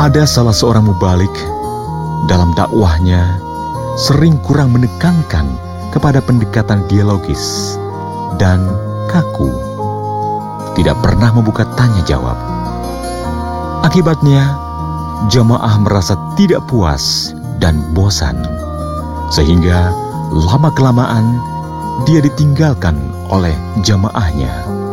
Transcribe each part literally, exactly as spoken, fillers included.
Ada salah seorang mubalik dalam dakwahnya sering kurang menekankan kepada pendekatan dialogis dan kaku, tidak pernah membuka tanya jawab. Akibatnya, jamaah merasa tidak puas dan bosan, sehingga lama-kelamaan dia ditinggalkan oleh jamaahnya.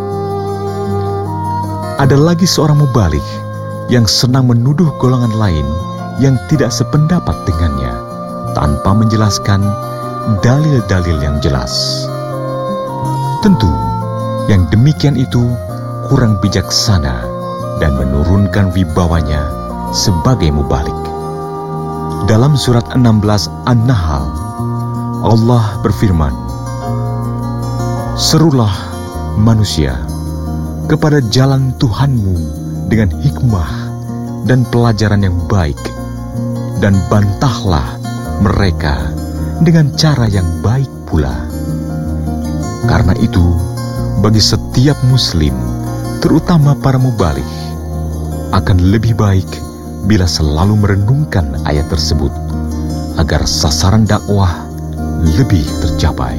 Ada lagi seorang mubalik yang senang menuduh golongan lain yang tidak sependapat dengannya tanpa menjelaskan dalil-dalil yang jelas. Tentu, yang demikian itu kurang bijaksana dan menurunkan wibawanya sebagai mubalik. Dalam surat enam belas An-Nahl, Allah berfirman, "Serulah manusia kepada jalan Tuhanmu dengan hikmah dan pelajaran yang baik, dan bantahlah mereka dengan cara yang baik pula. Karena itu, bagi setiap muslim, terutama para mubalik, akan lebih baik bila selalu merenungkan ayat tersebut, agar sasaran dakwah lebih tercapai."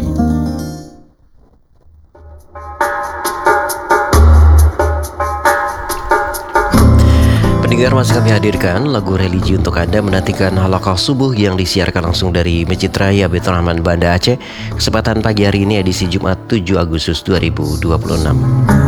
Pendengar, masih kami hadirkan lagu religi untuk Anda menantikan halaqah subuh yang disiarkan langsung dari Masjid Raya Baitur Rahman, Banda Aceh. Kesempatan pagi hari ini edisi Jumat tujuh Agustus dua ribu dua puluh enam.